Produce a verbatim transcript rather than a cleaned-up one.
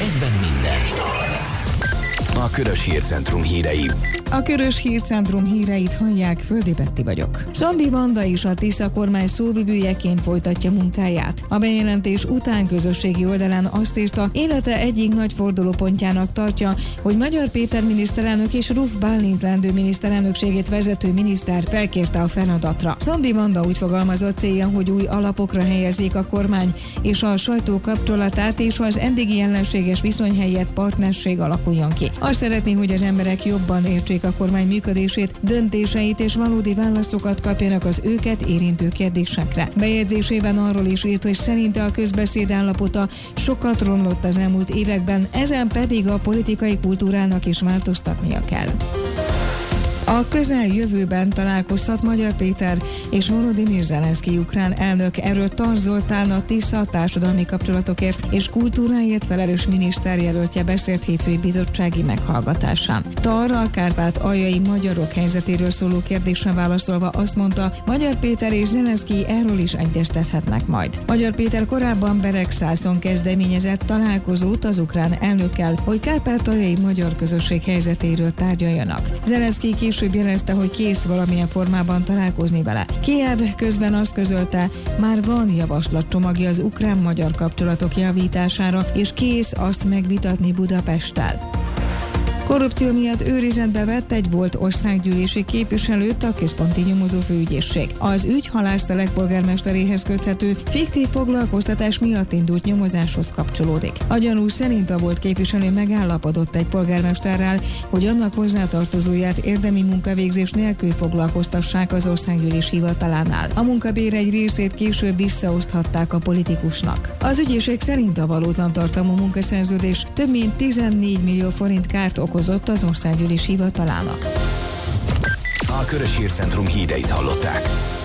egyben minden. A Körös Hírcentrum hírei. A Körös Hírcentrum híreit hallják, Földi Betti vagyok. Sandi Vanda is a Tisza kormány szóvivőjeként folytatja munkáját. A bejelentés után közösségi oldalán azt írta, élete egyik nagy fordulópontjának tartja, hogy Magyar Péter miniszterelnök és Ruf Bálint lendő miniszterelnökségét vezető miniszter felkérte a feladatra. Sandi Vanda úgy fogalmazott, célja, hogy új alapokra helyezzék a kormány, és a sajtó kapcsolatát és az eddigi ellenséges viszony helyett partnerség alakuljon ki. Azt szeretné, hogy az emberek jobban értsék a kormány működését, döntéseit és valódi válaszokat kapjanak az őket érintő kérdésekre. Bejegyzésében arról is írt, hogy szerinte a közbeszéd állapota sokat romlott az elmúlt években, ezen pedig a politikai kultúrának is változtatnia kell. A közeljövőben találkozhat Magyar Péter és Volodymyr Zelenszky ukrán elnök. Erről Tar Zoltán, a Tisza társadalmi kapcsolatokért és kultúráért felelős miniszterjelöltje beszélt hétfői bizottsági meghallgatásán. Tar a kárpát-aljai magyarok helyzetéről szóló kérdésre válaszolva azt mondta, Magyar Péter és Zelenszky erről is egyeztethetnek majd. Magyar Péter korábban Beregszászon kezdeményezett találkozót az ukrán elnökkel, hogy kárpát-aljai magyar közösség helyzetéről tárgyaljanak. Zelenszky később jelezte, hogy kész valamilyen formában találkozni vele. Kijev közben azt közölte, már van javaslatcsomagja az ukrán-magyar kapcsolatok javítására, és kész azt megvitatni Budapesttel. Korrupció miatt őrizetbe vett egy volt országgyűlési képviselőt a Központi Nyomozó Főügyészség. Az ügy Halásztelek polgármesteréhez köthető fiktív foglalkoztatás miatt indult nyomozáshoz kapcsolódik. A gyanú szerint a volt képviselő megállapodott egy polgármesterrel, hogy annak hozzátartozóját érdemi munkavégzés nélkül foglalkoztassák az országgyűlés hivatalánál. A munkabér egy részét később visszaoszthatták a politikusnak. Az ügyészség szerint a valótlan tartalmú munkaszerződés több mint tizennégy millió forint kárt okozott az országgyűlés hivatalának. A Körös Hírcentrum híreit hallották.